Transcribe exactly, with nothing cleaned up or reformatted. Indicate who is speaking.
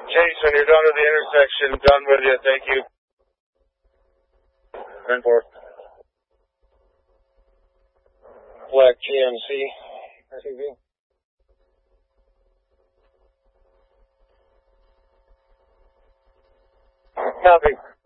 Speaker 1: Chase, when you're done with the intersection, done with you. Thank you. ten four. Black G M C S U V. Copy.